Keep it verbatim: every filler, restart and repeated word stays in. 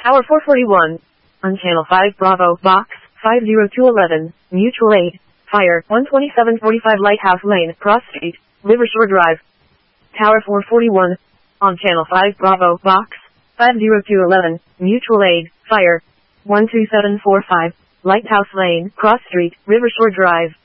Tower four forty-one. On Channel five Bravo, Box five zero two one one, Mutual Aid, Fire, one twenty-seven forty-five Lighthouse Lane, Cross Street, Rivershore Drive. Tower four forty-one. On Channel five Bravo, Box five zero two one one, Mutual Aid, Fire, one two seven four five, Lighthouse Lane, Cross Street, Rivershore Drive.